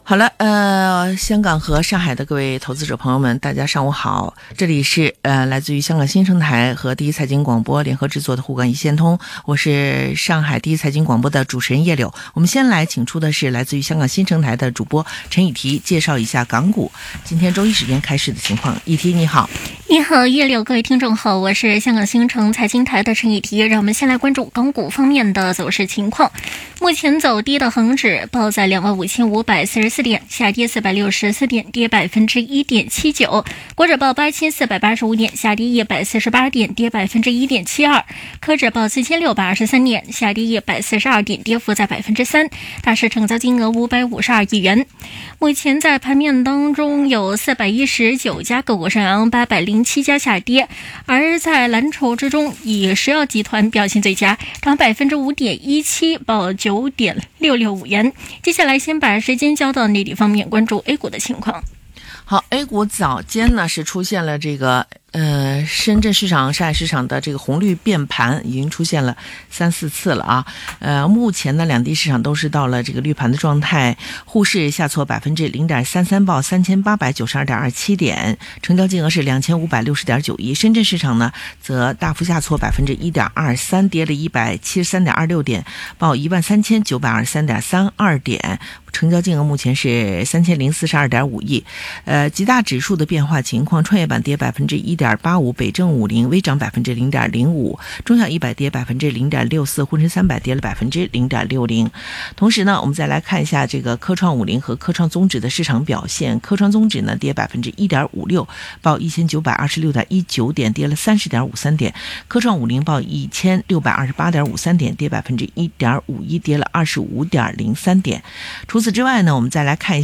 好了，香港和上海的各位投资者朋友们，大家上午好，这里是来自于香港新生台和第一财经广播联合制作的沪港一线通，我是上海第一财经广播的主持人叶柳。我们先来请出的是来自于香港新生台的主播陈以提，介绍一下港股今天周一时间开市的情况。以提你好。 你好叶柳，各位听众好，我是香港新城财经台的陈以提。让我们先来关注港股方面的走势情况。目前走低的恒指报在25,544点，下跌464点，跌1.79%。国指报8485点，下跌148点，跌1.72%。科指报4623点，下跌142点，跌幅在3%。大市成交金额552亿元。目前在盘面当中有419家个股上扬，807家下跌，而在蓝筹之中，以石药集团表现最佳，涨5.17%，报9.665元。接下来先把时间交到内地方面，关注 A 股的情况。 好 ，A 股早间呢是出现了这个深圳市场、上海市场的这个红绿变盘，已经出现了3-4次了啊。目前呢两地市场都是到了这个绿盘的状态，沪市下挫0.33%，报3892.27点，成交金额是2560.9亿。深圳市场呢则大幅下挫1.23%，跌了173.26点，报13923.32点。成交金额目前是3042.5亿。几大指数的变化情况，创业板跌1.85%，北证50微涨0.05%，中小100跌0.64%，沪深300跌了0.60%。同时呢，我们再来看一下这个科创50和科创综指的市场表现。科创综指呢跌1.56%，报1926.19点，跌了30.53点。科创50报1628.53点，跌1.51%，跌了25.03点。除此之外呢，我们再来看一下